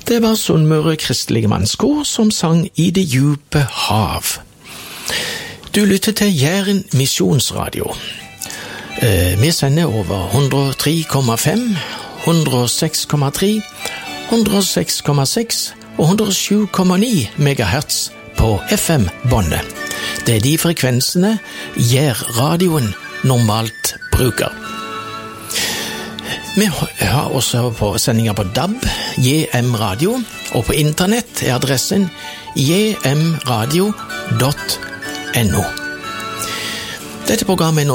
Det var Sunnmøre Kristelige Mannskor som sang I det djupe hav. Du lytter til Jæren Misjonsradio. Vi sender over 103,5, 106,3, 106,6 og 107,9 MHz på FM-båndet. Det er de frekvensene Jærradioen normalt bruker. Vi har også på sendinger på DAB, JM Radio, og på internett er adressen jmradio.no. Dette programmet er nå